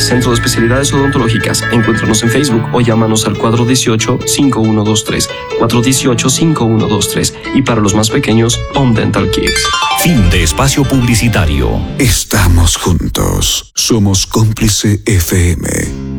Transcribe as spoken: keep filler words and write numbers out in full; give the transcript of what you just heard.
Centro de Especialidades Odontológicas. Encuéntranos en Facebook o llámanos al cuatro uno ocho, cinco uno dos tres, cuatro uno ocho, cinco uno dos tres. Y para los más pequeños, Home Dental Kids. Fin de espacio publicitario. Estamos juntos. Somos Cómplice F M.